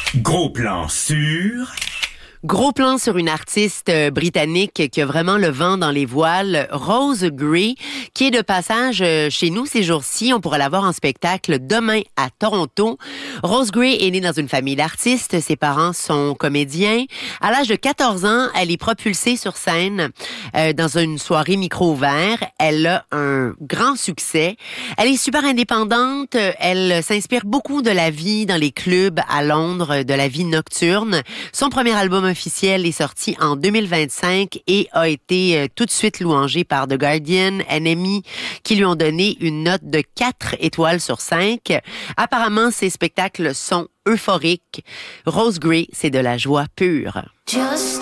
Gros plan sur... Gros plan sur une artiste britannique qui a vraiment le vent dans les voiles, Rose Gray, qui est de passage chez nous ces jours-ci. On pourra la voir en spectacle demain à Toronto. Rose Gray est née dans une famille d'artistes. Ses parents sont comédiens. À l'âge de 14 ans, elle est propulsée sur scène dans une soirée micro ouvert. Elle a un grand succès. Elle est super indépendante. Elle s'inspire beaucoup de la vie dans les clubs à Londres, de la vie nocturne. Son premier album officiel est sorti en 2025 et a été tout de suite louangé par The Guardian, NME, qui lui ont donné une note de 4 étoiles sur 5. Apparemment, ces spectacles sont euphoriques. Rose Gray, c'est de la joie pure.